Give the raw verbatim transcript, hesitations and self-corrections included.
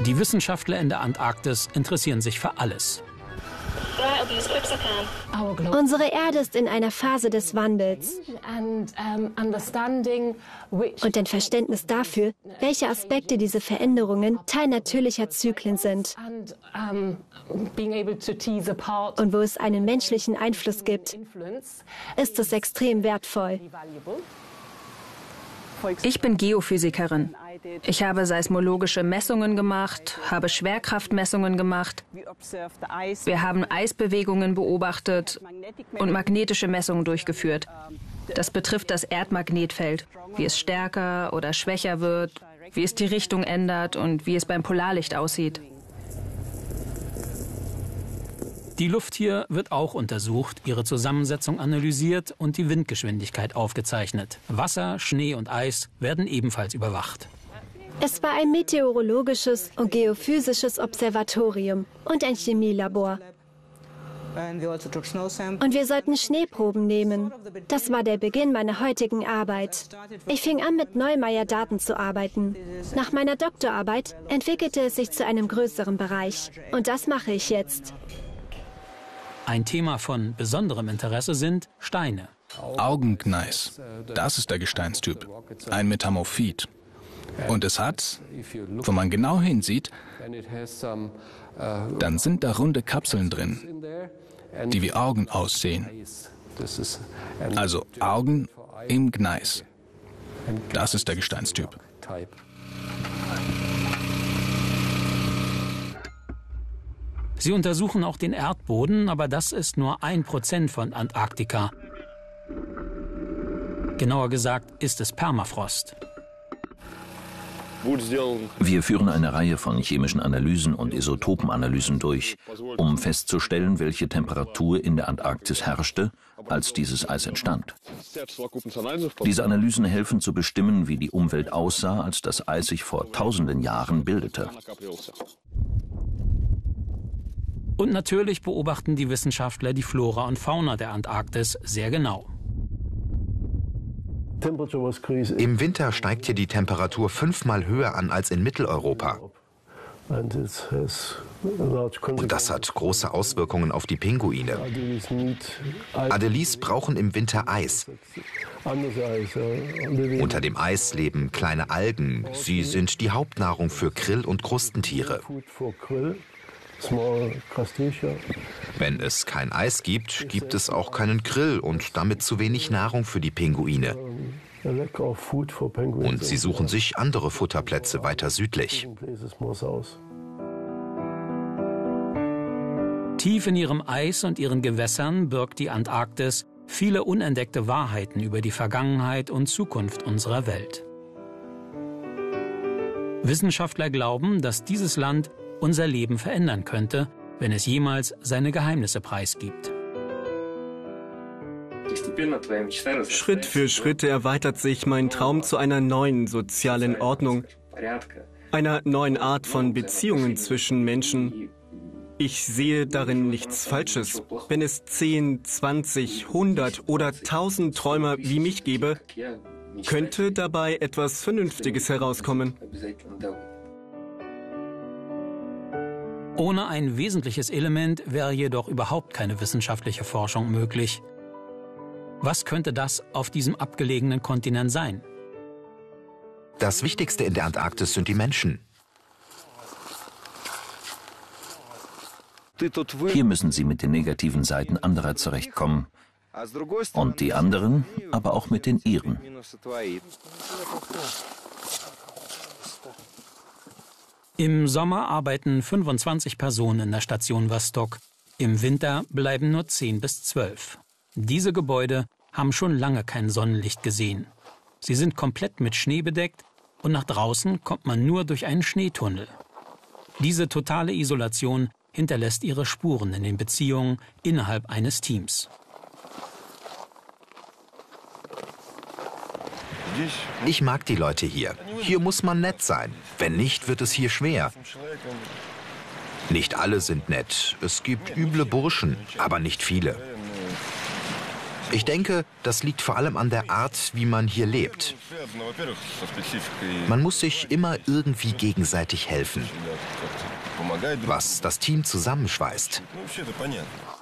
Die Wissenschaftler in der Antarktis interessieren sich für alles. Unsere Erde ist in einer Phase des Wandels. Und ein Verständnis dafür, welche Aspekte diese Veränderungen Teil natürlicher Zyklen sind. Und wo es einen menschlichen Einfluss gibt, ist es extrem wertvoll. Ich bin Geophysikerin. Ich habe seismologische Messungen gemacht, habe Schwerkraftmessungen gemacht. Wir haben Eisbewegungen beobachtet und magnetische Messungen durchgeführt. Das betrifft das Erdmagnetfeld, wie es stärker oder schwächer wird, wie es die Richtung ändert und wie es beim Polarlicht aussieht. Die Luft hier wird auch untersucht, ihre Zusammensetzung analysiert und die Windgeschwindigkeit aufgezeichnet. Wasser, Schnee und Eis werden ebenfalls überwacht. Es war ein meteorologisches und geophysisches Observatorium und ein Chemielabor. Und wir sollten Schneeproben nehmen. Das war der Beginn meiner heutigen Arbeit. Ich fing an, mit Neumeier-Daten zu arbeiten. Nach meiner Doktorarbeit entwickelte es sich zu einem größeren Bereich. Und das mache ich jetzt. Ein Thema von besonderem Interesse sind Steine. Augengneis, das ist der Gesteinstyp, ein Metamorphit. Und es hat, wenn man genau hinsieht, dann sind da runde Kapseln drin, die wie Augen aussehen. Also Augen im Gneis. Das ist der Gesteinstyp. Sie untersuchen auch den Erdboden, aber das ist nur ein Prozent von Antarktika. Genauer gesagt ist es Permafrost. Wir führen eine Reihe von chemischen Analysen und Isotopenanalysen durch, um festzustellen, welche Temperatur in der Antarktis herrschte, als dieses Eis entstand. Diese Analysen helfen zu bestimmen, wie die Umwelt aussah, als das Eis sich vor tausenden Jahren bildete. Und natürlich beobachten die Wissenschaftler die Flora und Fauna der Antarktis sehr genau. Im Winter steigt hier die Temperatur fünfmal höher an als in Mitteleuropa. Und das hat große Auswirkungen auf die Pinguine. Adelis brauchen im Winter Eis. Unter dem Eis leben kleine Algen. Sie sind die Hauptnahrung für Krill- und Krustentiere. Wenn es kein Eis gibt, gibt es auch keinen Krill und damit zu wenig Nahrung für die Pinguine. Und sie suchen sich andere Futterplätze weiter südlich. Tief in ihrem Eis und ihren Gewässern birgt die Antarktis viele unentdeckte Wahrheiten über die Vergangenheit und Zukunft unserer Welt. Wissenschaftler glauben, dass dieses Land unser Leben verändern könnte, wenn es jemals seine Geheimnisse preisgibt. Schritt für Schritt erweitert sich mein Traum zu einer neuen sozialen Ordnung, einer neuen Art von Beziehungen zwischen Menschen. Ich sehe darin nichts Falsches. Wenn es zehn, zwanzig, hundert oder tausend Träumer wie mich gäbe, könnte dabei etwas Vernünftiges herauskommen. Ohne ein wesentliches Element wäre jedoch überhaupt keine wissenschaftliche Forschung möglich. Was könnte das auf diesem abgelegenen Kontinent sein? Das Wichtigste in der Antarktis sind die Menschen. Hier müssen sie mit den negativen Seiten anderer zurechtkommen. Und die anderen, aber auch mit den ihren. Im Sommer arbeiten fünfundzwanzig Personen in der Station Vostok. Im Winter bleiben nur zehn bis zwölf. Diese Gebäude haben schon lange kein Sonnenlicht gesehen. Sie sind komplett mit Schnee bedeckt und nach draußen kommt man nur durch einen Schneetunnel. Diese totale Isolation hinterlässt ihre Spuren in den Beziehungen innerhalb eines Teams. Ich mag die Leute hier. Hier muss man nett sein. Wenn nicht, wird es hier schwer. Nicht alle sind nett. Es gibt üble Burschen, aber nicht viele. Ich denke, das liegt vor allem an der Art, wie man hier lebt. Man muss sich immer irgendwie gegenseitig helfen, was das Team zusammenschweißt.